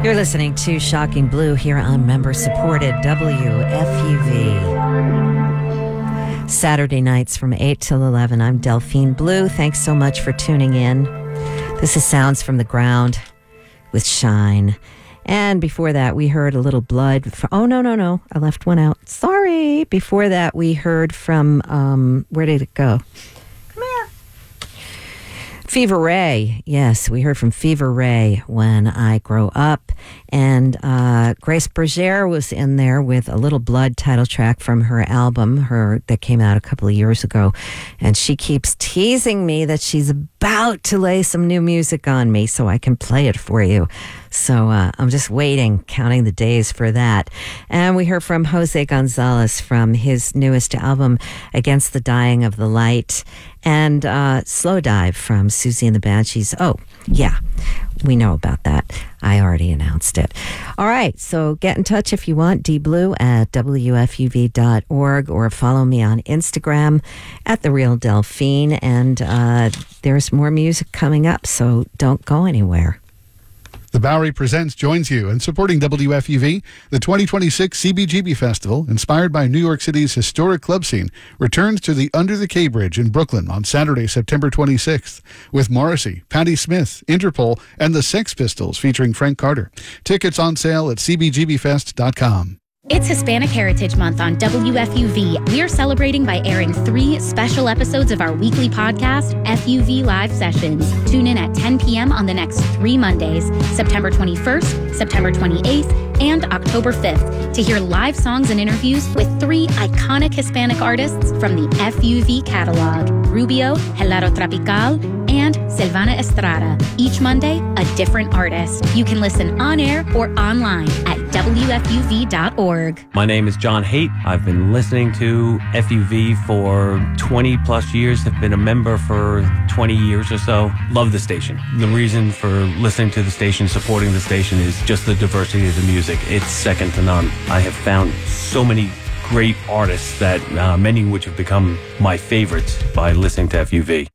You're listening to Shocking Blue here on member-supported WFUV. Saturday nights from 8 till 11. I'm Delphine Blue. Thanks so much for tuning in. This is Sounds from the Ground with Shine. And before that, we heard a little blood from... Oh, no. I left one out. Sorry. Before that, we heard from... where did it go? Come here. Fever Ray. Yes, we heard from Fever Ray, When I Grow Up. And Grace Bergère was in there with a Little Blood title track from her album, that came out a couple of years ago. And she keeps teasing me that she's about to lay some new music on me so I can play it for you. So I'm just waiting, counting the days for that. And we heard from Jose Gonzalez from his newest album, Against the Dying of the Light, and Slow Dive from Susie and the Banshees. Oh, yeah, we know about that. I already announced it. All right, so get in touch if you want, dblue at wfuv.org, or follow me on Instagram at The Real Delphine. And there's more music coming up, so don't go anywhere. The Bowery Presents joins you in supporting WFUV. The 2026 CBGB Festival, inspired by New York City's historic club scene, returns to the Under the K Bridge in Brooklyn on Saturday, September 26th, with Morrissey, Patti Smith, Interpol, and the Sex Pistols featuring Frank Carter. Tickets on sale at cbgbfest.com. It's Hispanic Heritage Month on WFUV. We are celebrating by airing 3 special episodes of our weekly podcast, FUV Live Sessions. Tune in at 10 p.m. on the next 3 Mondays, September 21st, September 28th, and October 5th, to hear live songs and interviews with 3 iconic Hispanic artists from the FUV catalog, Rubio, Helado Tropical, and Silvana Estrada. Each Monday, a different artist. You can listen on air or online at WFUV.org. My name is John Haidt. I've been listening to FUV for 20 plus years. Have been a member for 20 years or so. Love the station. The reason for listening to the station, supporting the station, is just the diversity of the music. It's second to none. I have found so many great artists that many which have become my favorites by listening to FUV.